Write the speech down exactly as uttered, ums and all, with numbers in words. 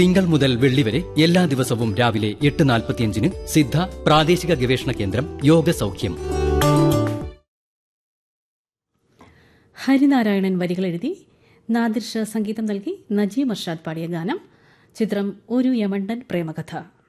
തിങ്കൾ മുതൽ വെള്ളി വരെ എല്ലാ ദിവസവും രാവിലെ എട്ട് നാൽപ്പത്തിയഞ്ചിന് സിദ്ധ പ്രാദേശിക ഗവേഷണ കേന്ദ്രം യോഗ സൗഖ്യം. ഹരിനാരായണൻ വരികൾ എഴുതി നാദിർ ഷാ സംഗീതം നൽകി നജീം അർഷാദ് പാടിയ ഗാനം. ചിത്രം ഒരു യമണ്ടൻ പ്രേമകഥ.